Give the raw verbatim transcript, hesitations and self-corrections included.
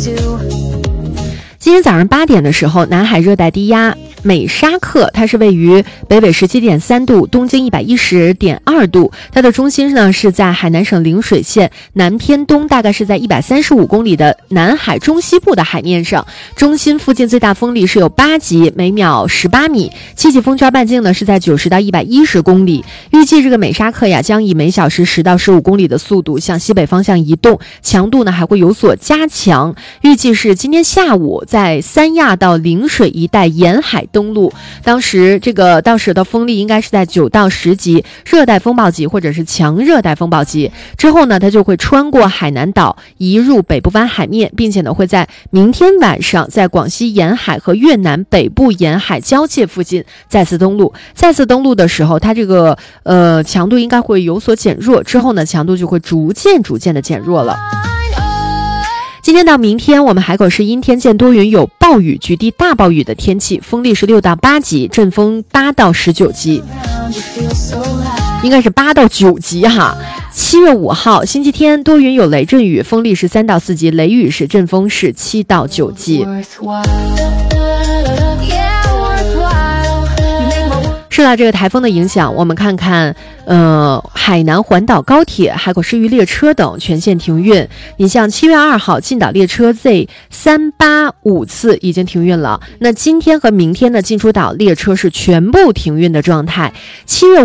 今天早上八点的时候，南海热带低压美沙克，它是位于北纬十七点三度，东经一百一十点二度，它的中心呢是在海南省陵水县南偏东，大概是在一百三十五公里的南海中西部的海面上。中心附近最大风力是有八级，每秒十八米，七级风圈半径呢是在九十到一百一十公里。预计这个美沙克呀将以每小时十到十五公里的速度向西北方向移动，强度呢还会有所加强。预计是今天下午在三亚到陵水一带沿海登陆，当时这个到时的风力应该是在九到十级，热带风暴级或者是强热带风暴级。之后呢，它就会穿过海南岛移入北部湾海面，并且呢会在明天晚上在广西沿海和越南北部沿海交界附近再次登陆。再次登陆的时候，它这个呃强度应该会有所减弱，之后呢强度就会逐渐逐渐的减弱了。今天到明天，我们海口市阴天见多云，有暴雨，局地大暴雨的天气，风力是六到八级，阵风八到十九级，应该是八到九级哈。七月五号星期天，多云有雷阵雨，风力是三到四级，雷雨是阵风是七到九级。受到这个台风的影响，我们看看呃，海南环岛高铁、海口市域列车等全线停运。你像七月二号进岛列车 Z 三八五次已经停运了，那今天和明天的进出岛列车是全部停运的状态。七月